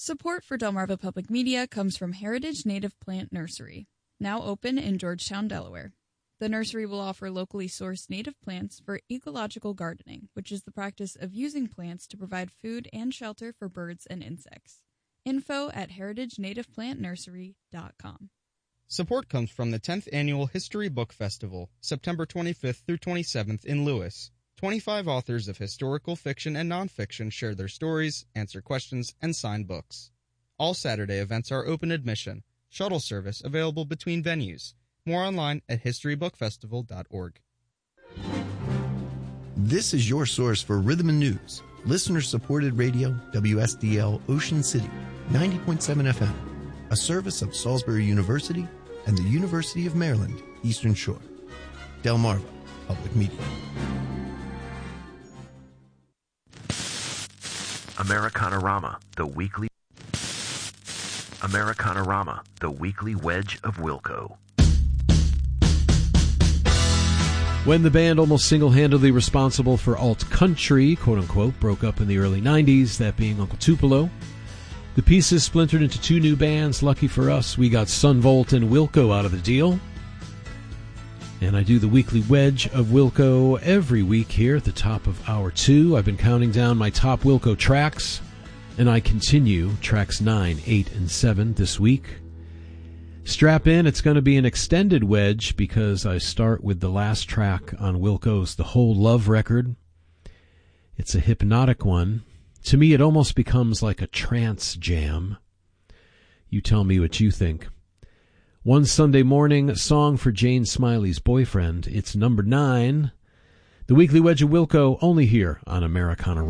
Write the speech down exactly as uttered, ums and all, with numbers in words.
Support for Delmarva Public Media comes from Heritage Native Plant Nursery, now open in Georgetown, Delaware. The nursery will offer locally sourced native plants for ecological gardening, which is the practice of using plants to provide food and shelter for birds and insects. Info at heritage native plant nursery dot com. Support comes from the tenth Annual History Book Festival, September twenty-fifth through twenty-seventh in Lewis. twenty-five authors of historical fiction and nonfiction share their stories, answer questions, and sign books. All Saturday events are open admission. Shuttle service available between venues. More online at history book festival dot org. This is your source for rhythm and news. Listener-supported radio, W S D L Ocean City, ninety point seven F M, a service of Salisbury University and the University of Maryland, Eastern Shore. Delmarva Public Media. Americanarama, the weekly Americanarama, the weekly wedge of Wilco. When the band almost single-handedly responsible for alt-country, quote-unquote, broke up in the early nineties, that being Uncle Tupelo, the pieces splintered into two new bands. Lucky for us, we got Sunvolt and Wilco out of the deal. And I do the weekly wedge of Wilco every week here at the top of hour two. I've been counting down my top Wilco tracks, and I continue tracks nine, eight, and seven this week. Strap in, it's going to be an extended wedge because I start with the last track on Wilco's The Whole Love record. It's a hypnotic one. To me, it almost becomes like a trance jam. You tell me what you think. One Sunday Morning, Song for Jane Smiley's Boyfriend. It's number nine. The weekly wedge of Wilco, only here on Americana.